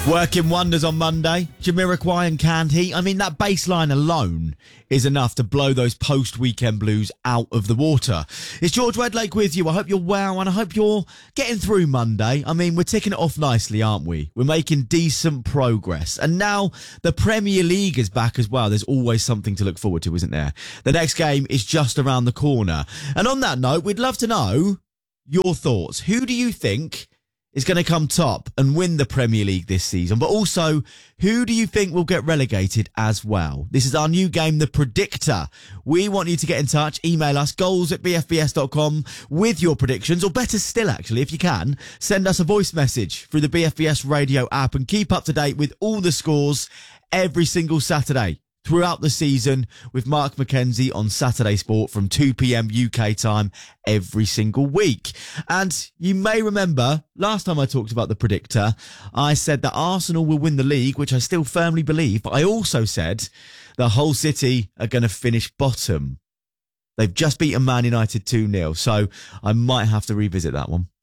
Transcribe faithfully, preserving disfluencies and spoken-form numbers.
Working wonders on Monday. Jamiroquai and Canned Heat. I mean, that bass line alone is enough to blow those post-weekend blues out of the water. It's George Wedlake with you. I hope you're well and I hope you're getting through Monday. I mean, we're ticking it off nicely, aren't we? We're making decent progress. And now the Premier League is back as well. There's always something to look forward to, isn't there? The next game is just around the corner. And on that note, we'd love to know your thoughts. Who do you think is going to come top and win the Premier League this season? But also, who do you think will get relegated as well? This is our new game, The Predictor. We want you to get in touch. Email us, goals at b f b s dot com with your predictions, or better still, actually, if you can, send us a voice message through the B F B S radio app and keep up to date with all the scores every single Saturday throughout the season with Mark McKenzie on Saturday Sport from two p.m. U K time every single week. And you may remember last time I talked about the Predictor, I said that Arsenal will win the league, which I still firmly believe, but I also said the Hull City are going to finish bottom. They've just beaten Man United two nil, so I might have to revisit that one.